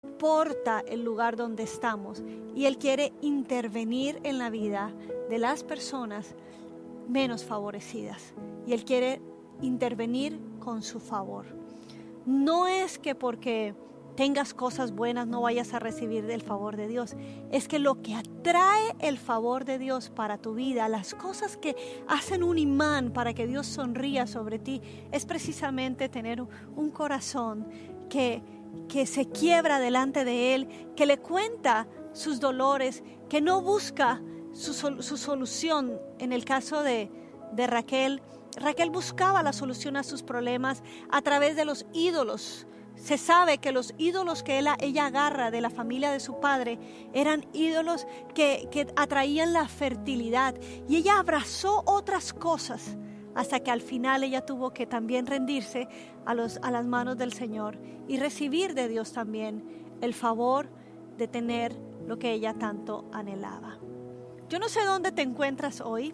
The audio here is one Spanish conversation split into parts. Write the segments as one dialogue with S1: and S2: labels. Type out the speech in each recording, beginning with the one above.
S1: importa el lugar donde estamos y Él quiere intervenir en la vida de las personas menos favorecidas y Él quiere intervenir con su favor. No es que porque tengas cosas buenas no vayas a recibir del favor de Dios. Es que lo que atrae el favor de Dios para tu vida, las cosas que hacen un imán para que Dios sonría sobre ti, es precisamente tener un corazón que se quiebra delante de Él, que le cuenta sus dolores, que no busca su solución. En el caso de Raquel buscaba la solución a sus problemas a través de los ídolos. Se sabe que los ídolos que ella agarra de la familia de su padre eran ídolos que atraían la fertilidad, y ella abrazó otras cosas hasta que al final ella tuvo que también rendirse a las manos del Señor y recibir de Dios también el favor de tener lo que ella tanto anhelaba. Yo no sé dónde te encuentras hoy,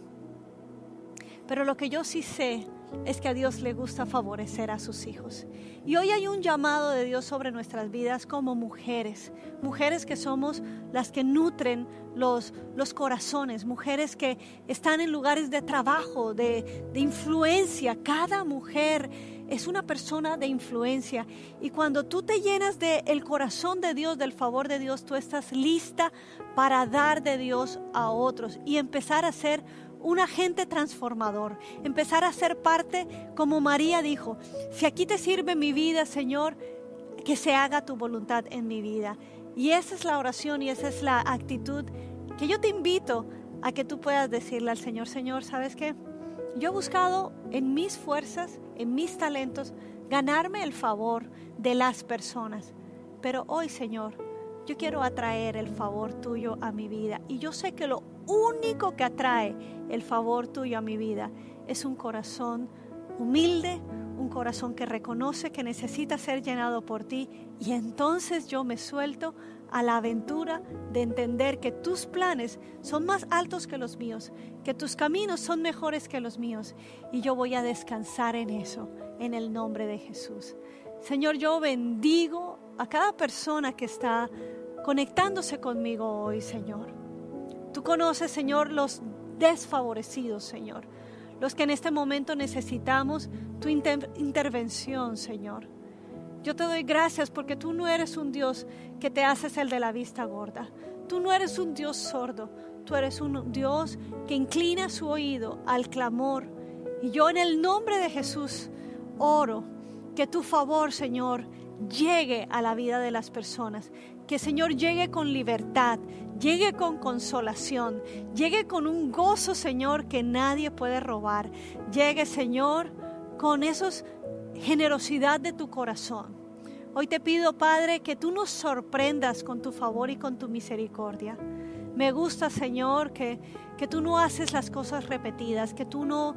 S1: pero lo que yo sí sé es que a Dios le gusta favorecer a sus hijos. Y hoy hay un llamado de Dios sobre nuestras vidas como mujeres que somos las que nutren los corazones, mujeres que están en lugares de trabajo, de influencia. Cada mujer es una persona de influencia, y cuando tú te llenas del corazón de Dios, del favor de Dios, tú estás lista para dar de Dios a otros y empezar a ser un agente transformador, empezar a ser parte, como María dijo: si aquí te sirve mi vida, Señor, que se haga tu voluntad en mi vida. Y esa es la oración y esa es la actitud que yo te invito a que tú puedas decirle al Señor: Señor, ¿sabes qué? Yo he buscado en mis fuerzas, en mis talentos, ganarme el favor de las personas, pero hoy, Señor, yo quiero atraer el favor tuyo a mi vida, y yo sé que lo único que atrae el favor tuyo a mi vida es un corazón humilde, un corazón que reconoce que necesita ser llenado por ti, y entonces yo me suelto a la aventura de entender que tus planes son más altos que los míos, que tus caminos son mejores que los míos, y yo voy a descansar en eso, en el nombre de Jesús. Señor, yo bendigo a cada persona que está conectándose conmigo hoy, Señor. Tú conoces, Señor, los desfavorecidos, Señor, los que en este momento necesitamos tu intervención, Señor. Yo te doy gracias porque tú no eres un Dios que te haces el de la vista gorda. Tú no eres un Dios sordo. Tú eres un Dios que inclina su oído al clamor. Y yo, en el nombre de Jesús, oro que tu favor, Señor, llegue a la vida de las personas. Que, Señor, llegue con libertad, llegue con consolación, llegue con un gozo, Señor, que nadie puede robar. Llegue, Señor, con esos generosidad de tu corazón. Hoy te pido, Padre, que tú nos sorprendas con tu favor y con tu misericordia. Me gusta, Señor, que tú no haces las cosas repetidas, que tú no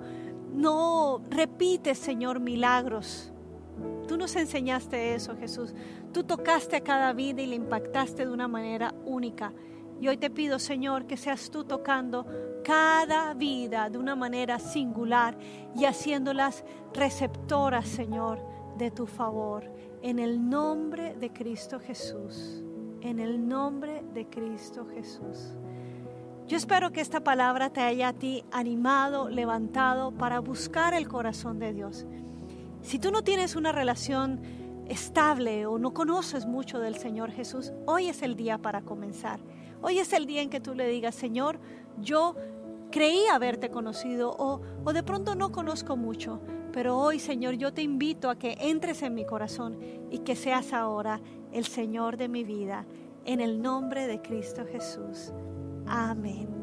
S1: repites, Señor, milagros. Tú nos enseñaste eso, Jesús. Tú tocaste a cada vida y le impactaste de una manera única. Y hoy te pido, Señor, que seas tú tocando cada vida de una manera singular y haciéndolas receptoras, Señor, de tu favor. En el nombre de Cristo Jesús. En el nombre de Cristo Jesús. Yo espero que esta palabra te haya a ti animado, levantado para buscar el corazón de Dios. Si tú no tienes una relación estable o no conoces mucho del Señor Jesús, hoy es el día para comenzar. Hoy es el día en que tú le digas: Señor, yo creí haberte conocido o de pronto no conozco mucho, pero hoy, Señor, yo te invito a que entres en mi corazón y que seas ahora el Señor de mi vida, en el nombre de Cristo Jesús. Amén.